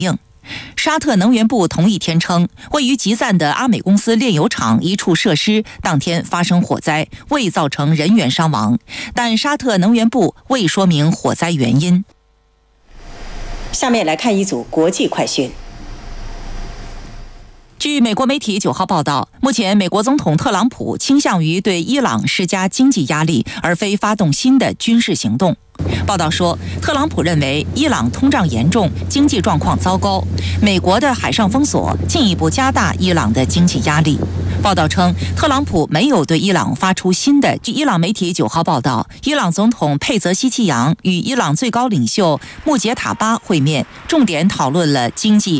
应。沙特能源部同一天称，位于吉赞的阿美公司炼油厂一处设施当天发生火灾，未造成人员伤亡，但沙特能源部未说明火灾原因。 下面来看一组国际快讯。 据美国媒体9号报道，目前美国总统特朗普倾向于对伊朗施加经济压力，而非发动新的军事行动。报道说，特朗普认为伊朗通胀严重，经济状况糟糕，美国的海上封锁进一步加大伊朗的经济压力。报道称，特朗普没有对伊朗发出新的。据伊朗媒体9号报道，伊朗总统佩泽希奇扬与伊朗最高领袖穆杰塔巴会面，重点讨论了经济